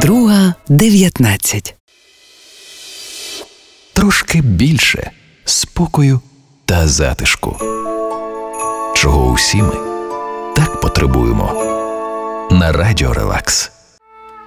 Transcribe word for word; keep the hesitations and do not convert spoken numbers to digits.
Друга дев'ятнадцять. Трошки більше спокою та затишку. Чого усі ми так потребуємо. На Радіо Релакс.